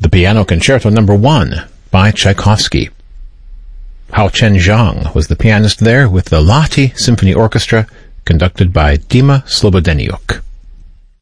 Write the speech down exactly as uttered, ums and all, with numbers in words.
the Piano Concerto Number One by Tchaikovsky. Hao Chen-zhang was the pianist there with the Lahti Symphony Orchestra, conducted by Dima Slobodeniuk.